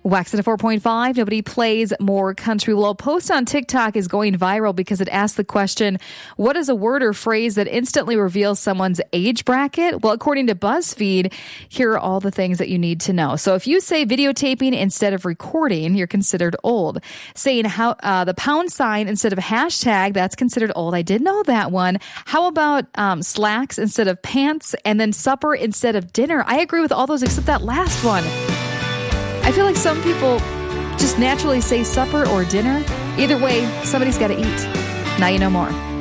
Wax at a 4.5. Nobody plays more country. Well, a post on TikTok is going viral because it asks the question, what is a word or phrase that instantly reveals someone's age bracket? Well, according to BuzzFeed, here are all the things that you need to know. So if you say videotaping instead of recording, you're considered old. Saying the pound sign instead of hashtag, that's considered old. I did know that one. How about slacks instead of pants, and then supper instead of dinner? I agree with all those except that last one. I feel like some people just naturally say supper or dinner. Either way, somebody's got to eat. Now you know more.